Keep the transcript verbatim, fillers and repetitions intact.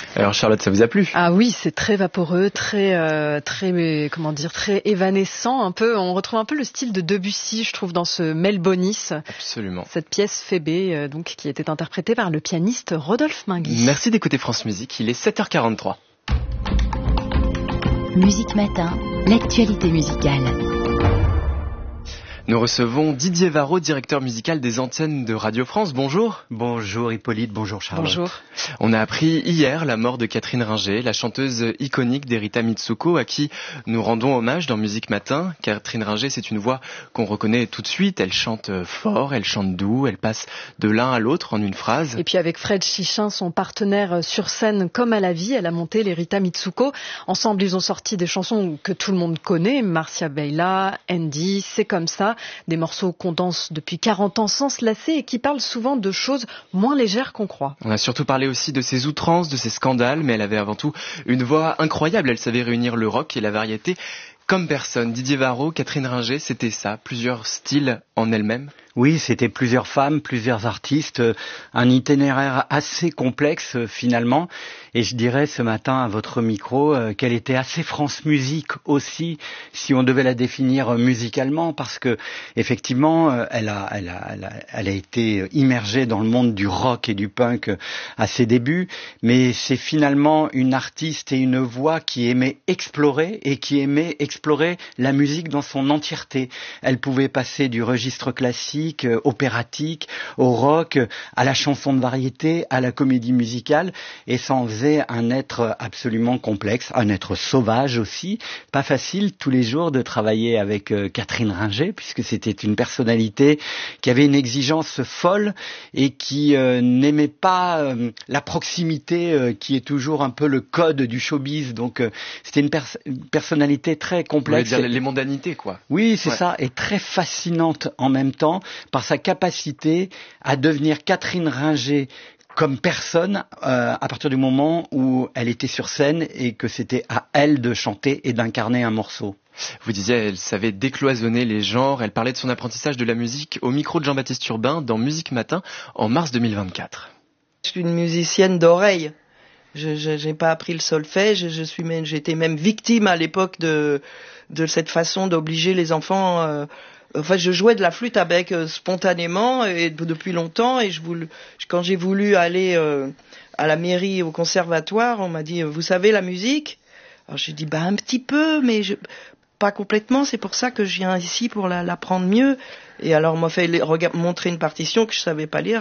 Alors Charlotte, ça vous a plu? Ah oui, c'est très vaporeux, très, euh, très, comment dire, très évanescent. Un peu, on retrouve un peu le style de Debussy, je trouve, dans ce Melbonis. Absolument. Cette pièce Phébé, euh, donc, qui était interprétée par le pianiste Rodolphe Minguy. Merci d'écouter France Musique. Il est sept heures quarante-trois. Musique Matin, l'actualité musicale. Nous recevons Didier Varro, directeur musical des antennes de Radio France. Bonjour. Bonjour Hippolyte, bonjour Charlotte. Bonjour. On a appris hier la mort de Catherine Ringer, la chanteuse iconique d'Erita Mitsuko, à qui nous rendons hommage dans Musique Matin. Catherine Ringer, c'est une voix qu'on reconnaît tout de suite. Elle chante fort, elle chante doux, elle passe de l'un à l'autre en une phrase. Et puis avec Fred Chichin, son partenaire sur scène comme à la vie, elle a monté l'Erita Mitsuko. Ensemble, ils ont sorti des chansons que tout le monde connaît. Marcia Beila, Andy, C'est comme ça. Des morceaux qu'on danse depuis quarante ans sans se lasser et qui parlent souvent de choses moins légères qu'on croit. On a surtout parlé aussi de ses outrances, de ses scandales, mais elle avait avant tout une voix incroyable. Elle savait réunir le rock et la variété comme personne. Didier Varro, Catherine Ringer, c'était ça, plusieurs styles en elle-même. Oui, c'était plusieurs femmes, plusieurs artistes, un itinéraire assez complexe finalement. Et je dirais ce matin à votre micro euh, qu'elle était assez France Musique aussi, si on devait la définir musicalement, parce que effectivement, euh, elle, a, elle, a, elle, a, elle a été immergée dans le monde du rock et du punk à ses débuts, mais c'est finalement une artiste et une voix qui aimait explorer et qui aimait explorer la musique dans son entièreté. Elle pouvait passer du registre classique, euh, opératique, au rock, à la chanson de variété, à la comédie musicale, et ça en faisait un être absolument complexe, un être sauvage aussi. Pas facile tous les jours de travailler avec euh, Catherine Ringer, puisque c'était une personnalité qui avait une exigence folle et qui euh, n'aimait pas euh, la proximité euh, qui est toujours un peu le code du showbiz. Donc euh, c'était une, pers- une personnalité très complexe. Vous voulez dire les mondanités, quoi. Oui, c'est ouais. ça, et très fascinante en même temps par sa capacité à devenir Catherine Ringer comme personne euh, à partir du moment où elle était sur scène et que c'était à elle de chanter et d'incarner un morceau. Vous disiez, elle savait décloisonner les genres. Elle parlait de son apprentissage de la musique au micro de Jean-Baptiste Urbain dans Musique Matin en mars deux mille vingt-quatre. Je suis une musicienne d'oreille. Je, je j'ai pas appris le solfège. Je suis même, j'étais même victime à l'époque de de cette façon d'obliger les enfants. Euh, Enfin, je jouais de la flûte à bec euh, spontanément et depuis longtemps. Et je voulais, quand j'ai voulu aller euh, à la mairie, au conservatoire, on m'a dit, vous savez la musique? Alors j'ai dit, bah un petit peu, mais je, pas complètement. C'est pour ça que je viens ici pour la, l'apprendre mieux. Et alors on m'a fait regarder, montrer une partition que je savais pas lire.